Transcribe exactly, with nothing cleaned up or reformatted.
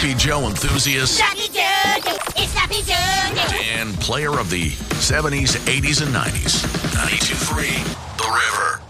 Sloppy Joe enthusiast Sloppy Joe, it's Sloppy Joe. and player of the seventies, eighties, and nineties. ninety-two point three The River.